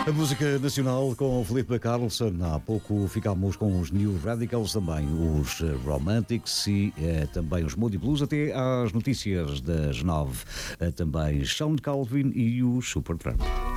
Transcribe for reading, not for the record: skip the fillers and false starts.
A música nacional com o Filipe Carlson. Há pouco ficámos com os New Radicals, também os Romantics e também os Moody Blues, até às notícias das 9. Também Sean Calvin e o Supertramp.